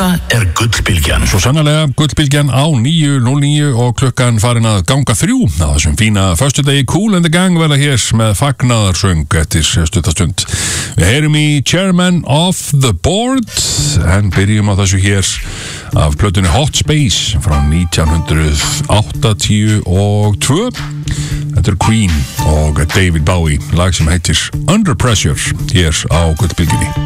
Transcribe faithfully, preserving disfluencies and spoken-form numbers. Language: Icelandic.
Þetta er Gullbylgjan. Svo sannarlega Gullbylgjan á níu núll níu og klukkan farin að ganga þrjú á þessum fína föstudegi. Kool and the Gang verða hér með fagnaðarsöng eftir stuttastund. Við heyrum í Chairman of the Board en byrjum á þessu hér af plötunni Hot Space frá nítján áttatíu og tvö. Þetta er Queen og David Bowie, lag sem heitir Under Pressure hér á Gullbylgjunni.